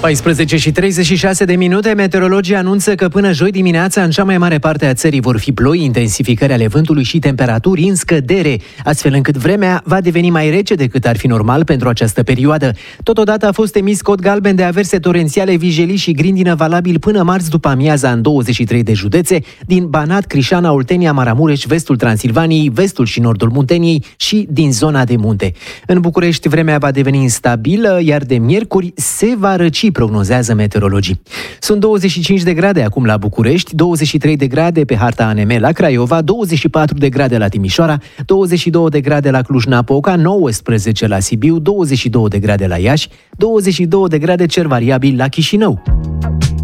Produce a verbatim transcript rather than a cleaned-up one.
paisprezece și treizeci și șase de minute, meteorologii anunță că până joi dimineața în cea mai mare parte a țării vor fi ploi, intensificări ale vântului și temperaturi în scădere, astfel încât vremea va deveni mai rece decât ar fi normal pentru această perioadă. Totodată a fost emis cod galben de averse torențiale, vijelii și grindină valabil până marți după amiaza în douăzeci și trei de județe din Banat, Crișana, Oltenia, Maramureș, vestul Transilvaniei, vestul și nordul Munteniei și din zona de munte. În București vremea va deveni instabilă, iar de miercuri se va răci, prognozează meteorologii. Sunt douăzeci și cinci de grade acum la București, douăzeci și trei de grade pe harta A N M la Craiova, douăzeci și patru de grade la Timișoara, douăzeci și două de grade la Cluj-Napoca, nouăsprezece la Sibiu, douăzeci și două de grade la Iași, douăzeci și două de grade cer variabil la Chișinău.